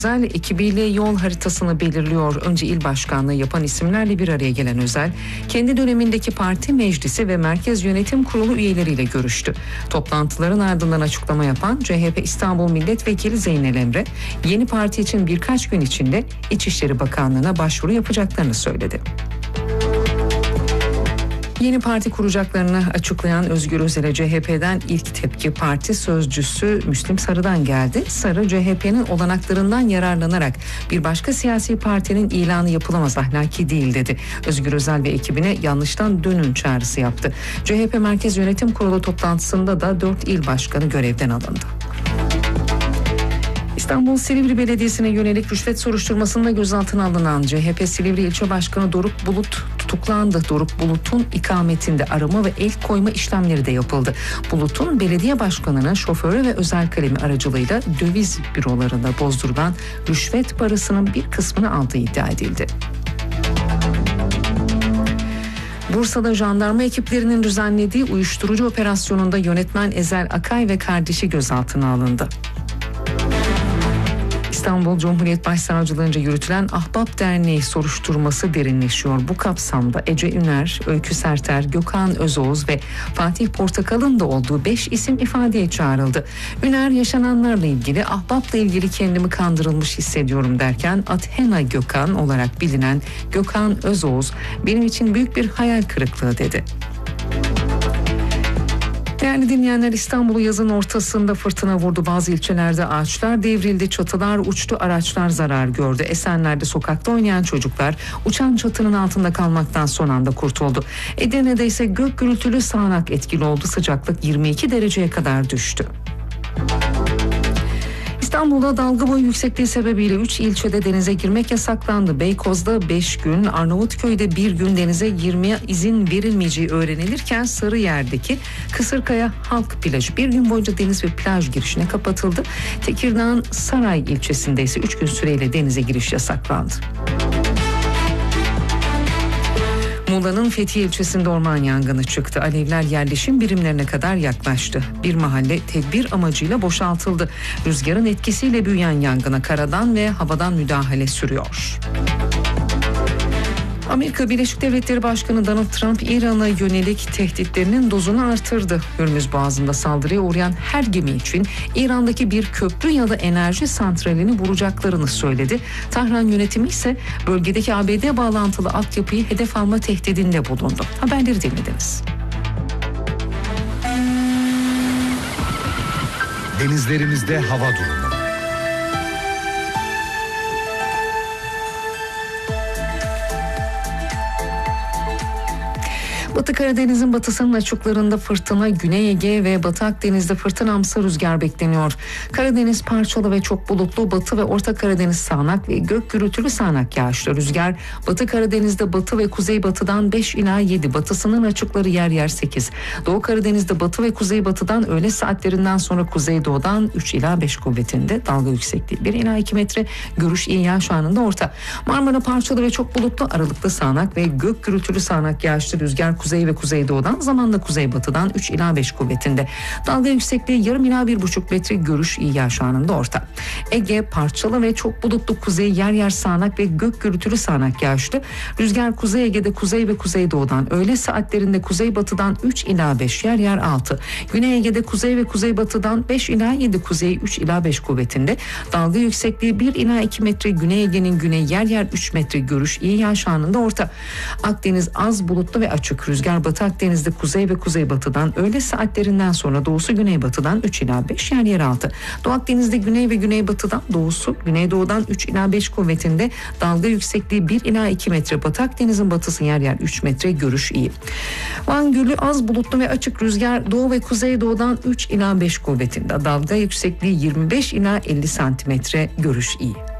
Özel ekibiyle yol haritasını belirliyor. Önce il başkanlığı yapan isimlerle bir araya gelen Özel, kendi dönemindeki parti meclisi ve merkez yönetim kurulu üyeleriyle görüştü. Toplantıların ardından açıklama yapan CHP İstanbul Milletvekili Zeynel Emre, yeni parti için birkaç gün içinde İçişleri Bakanlığı'na başvuru yapacaklarını söyledi. Yeni parti kuracaklarını açıklayan Özgür Özel'e CHP'den ilk tepki parti sözcüsü Müslim Sarı'dan geldi. Sarı, CHP'nin olanaklarından yararlanarak bir başka siyasi partinin ilanı yapılamaz, ahlaki değil dedi. Özgür Özel ve ekibine yanlıştan dönün çağrısı yaptı. CHP Merkez Yönetim Kurulu toplantısında da 4 il başkanı görevden alındı. İstanbul Silivri Belediyesi'ne yönelik rüşvet soruşturmasında gözaltına alınan CHP Silivri İlçe Başkanı Doruk Bulut tutuklandı. Doruk Bulut'un ikametinde arama ve el koyma işlemleri de yapıldı. Bulut'un belediye başkanının şoförü ve özel kalemi aracılığıyla döviz bürolarında bozdurulan rüşvet parasının bir kısmını aldığı iddia edildi. Bursa'da jandarma ekiplerinin düzenlediği uyuşturucu operasyonunda yönetmen Ezel Akay ve kardeşi gözaltına alındı. İstanbul Cumhuriyet Başsavcılığınca yürütülen Ahbap Derneği soruşturması derinleşiyor. Bu kapsamda Ece Üner, Öykü Serter, Gökhan Özoğuz ve Fatih Portakal'ın da olduğu 5 isim ifadeye çağrıldı. Üner, yaşananlarla ilgili Ahbap'la ilgili kendimi kandırılmış hissediyorum derken Athena Gökhan olarak bilinen Gökhan Özoğuz benim için büyük bir hayal kırıklığı dedi. Değerli dinleyenler, İstanbul'u yazın ortasında fırtına vurdu. Bazı ilçelerde ağaçlar devrildi, çatılar uçtu, araçlar zarar gördü. Esenler'de sokakta oynayan çocuklar uçan çatının altında kalmaktan son anda kurtuldu. Edirne'de ise gök gürültülü sağanak etkili oldu. Sıcaklık 22 dereceye kadar düştü. İstanbul'da dalga boyu yüksekliği sebebiyle 3 ilçede denize girmek yasaklandı. Beykoz'da 5 gün, Arnavutköy'de 1 gün denize girmeye izin verilmeyeceği öğrenilirken Sarıyer'deki Kısırkaya Halk Plajı 1 gün boyunca deniz ve plaj girişine kapatıldı. Tekirdağ'ın Saray ilçesinde ise 3 gün süreyle denize giriş yasaklandı. Muğla'nın Fethiye ilçesinde orman yangını çıktı. Alevler yerleşim birimlerine kadar yaklaştı. Bir mahalle tedbir amacıyla boşaltıldı. Rüzgarın etkisiyle büyüyen yangına karadan ve havadan müdahale sürüyor. Amerika Birleşik Devletleri Başkanı Donald Trump, İran'a yönelik tehditlerinin dozunu artırdı. Hürmüz Boğazı'nda saldırıya uğrayan her gemi için İran'daki bir köprü ya da enerji santralini vuracaklarını söyledi. Tahran yönetimi ise bölgedeki ABD bağlantılı altyapıyı hedef alma tehdidinde bulundu. Haberleri dinlediniz. Denizlerimizde hava durumu. Batı Karadeniz'in batısının açıklarında fırtına, Güney Ege ve Batı Akdeniz'de fırtınamsı rüzgar bekleniyor. Karadeniz parçalı ve çok bulutlu, Batı ve Orta Karadeniz sağanak ve gök gürültülü sağanak yağışlı. Rüzgar Batı Karadeniz'de batı ve kuzeybatıdan 5 ila 7, batısının açıkları yer yer 8. Doğu Karadeniz'de batı ve kuzeybatıdan öğle saatlerinden sonra kuzeydoğudan 3 ila 5 kuvvetinde, dalga yüksekliği 1 ila 2 metre, görüş iyi, yağış anında orta. Marmara parçalı ve çok bulutlu, aralıklı sağanak ve gök gürültülü sağanak yağışlı. Rüzgar kuzey ve kuzeydoğudan, zamanla kuzeybatıdan 3 ila 5 kuvvetinde. Dalga yüksekliği yarım ila 1,5 metre, görüş iyi, yağış anında orta. Ege parçalı ve çok bulutlu, kuzey yer yer sağanak ve gök gürültülü sağanak yağışlı. Rüzgar Kuzey Ege'de kuzey ve kuzeydoğudan, öğle saatlerinde kuzeybatıdan 3 ila 5, yer yer 6. Güney Ege'de kuzey ve kuzeybatıdan 5 ila 7, kuzey 3 ila 5 kuvvetinde. Dalga yüksekliği 1 ila 2 metre, Güney Ege'nin güney yer yer 3 metre, görüş iyi, yağış anında orta. Akdeniz az bulutlu ve açık. Rüzgar Batı Akdeniz'de kuzey ve kuzeybatıdan, öğle saatlerinden sonra doğusu güneybatıdan 3 ila 5, yer yer 6. Doğu Akdeniz'de güney ve güneybatıdan, doğusu güneydoğudan 3 ila 5 kuvvetinde. Dalga yüksekliği 1 ila 2 metre. Batı Akdeniz'in batısı yer yer 3 metre, görüş iyi. Van Gölü az bulutlu ve açık. Rüzgar doğu ve kuzeydoğudan 3 ila 5 kuvvetinde. Dalga yüksekliği 25 ila 50 santimetre, görüş iyi.